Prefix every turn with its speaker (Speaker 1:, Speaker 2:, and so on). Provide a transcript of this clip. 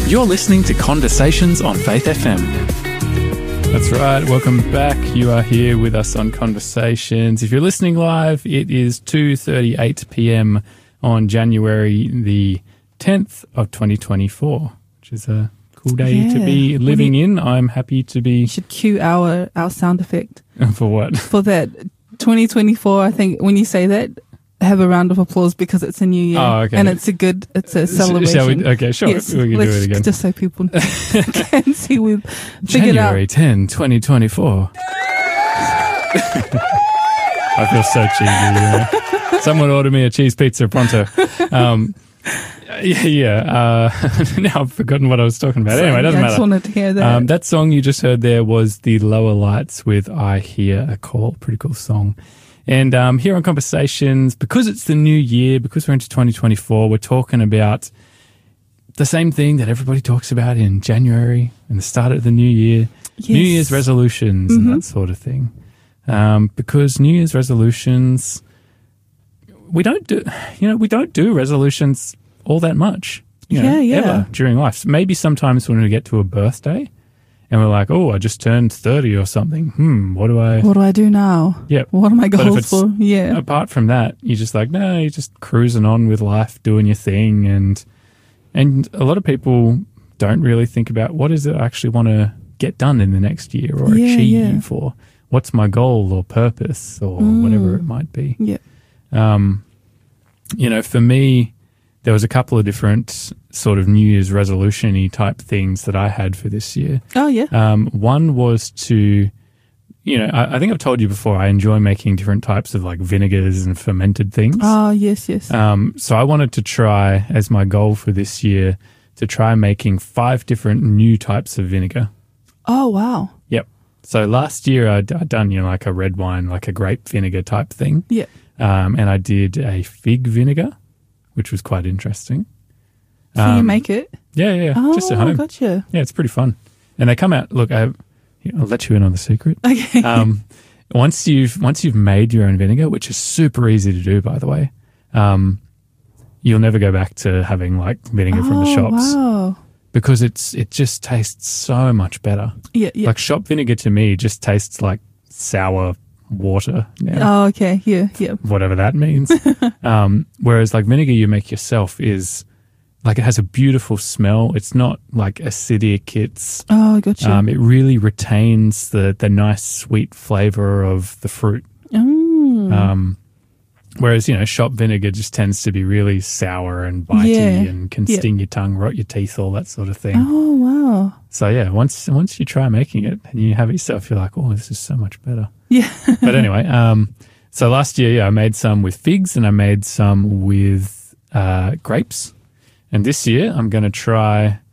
Speaker 1: You're listening to Conversations on Faith FM. That's right. Welcome back. You are here with us on Conversations. If you're listening live, it is 2:38 p.m. on January the 10th of 2024, which is a cool day to be living in. I'm happy to be...
Speaker 2: You should cue our sound effect.
Speaker 1: For what?
Speaker 2: For that 2024, I think when you say that, have a round of applause because it's a new year.
Speaker 1: Oh, okay.
Speaker 2: And it's a celebration.
Speaker 1: Shall we? Okay, sure.
Speaker 2: Yes,
Speaker 1: we can do it again.
Speaker 2: Just so people can see we've figured out.
Speaker 1: January 10, 2024. I feel so cheesy. You know? Someone order me a cheese pizza pronto. Now I've forgotten what I was talking about. Anyway, it doesn't matter.
Speaker 2: I just wanted to hear that.
Speaker 1: That song you just heard there was the Lower Lights with I Hear a Call. Pretty cool song. And here on Conversations, because it's the new year, because we're into 2024, we're talking about the same thing that everybody talks about in January and the start of the new year, New Year's resolutions and that sort of thing. Because New Year's resolutions, we don't do resolutions all that much, ever during life. Maybe sometimes when we get to a birthday, and we're like, oh, I just turned 30 or something. What do I
Speaker 2: do now?
Speaker 1: Yeah.
Speaker 2: What are my goals for? Yeah.
Speaker 1: Apart from that, you're just like, no, you're just cruising on with life, doing your thing. And a lot of people don't really think about what is it I actually want to get done in the next year or achieve or what's my goal or purpose or whatever it might be.
Speaker 2: Yeah.
Speaker 1: For me, there was a couple of different sort of New Year's resolution-y type things that I had for this year.
Speaker 2: Oh, yeah.
Speaker 1: One was to, I think I've told you before, I enjoy making different types of like vinegars and fermented things.
Speaker 2: Oh, yes.
Speaker 1: So I wanted to try, as my goal for this year, to try making 5 different new types of vinegar.
Speaker 2: Oh, wow.
Speaker 1: Yep. So last year I'd done, like a red wine, like a grape vinegar type thing.
Speaker 2: Yeah.
Speaker 1: And I did a fig vinegar, which was quite interesting.
Speaker 2: So you make it?
Speaker 1: Yeah.
Speaker 2: Oh,
Speaker 1: just at home.
Speaker 2: Gotcha.
Speaker 1: Yeah, it's pretty fun. And they come out, look, I'll let you in on the secret.
Speaker 2: Okay.
Speaker 1: Once you've made your own vinegar, which is super easy to do, by the way, you'll never go back to having like vinegar from the shops.
Speaker 2: Wow.
Speaker 1: Because it just tastes so much better.
Speaker 2: Yeah.
Speaker 1: Like shop vinegar to me just tastes like sour water now.
Speaker 2: Oh, okay. Yeah.
Speaker 1: Whatever that means. Whereas like vinegar you make yourself is like it has a beautiful smell. It's not like acidic. It's
Speaker 2: gotcha.
Speaker 1: It really retains the nice sweet flavor of the fruit. Whereas shop vinegar just tends to be really sour and bitey and can sting your tongue, rot your teeth, all that sort of thing.
Speaker 2: Oh, wow.
Speaker 1: So yeah, once you try making it and you have it yourself, you're like, oh, this is so much better.
Speaker 2: Yeah.
Speaker 1: But anyway, so last year, I made some with figs and I made some with grapes. And this year, I'm going to try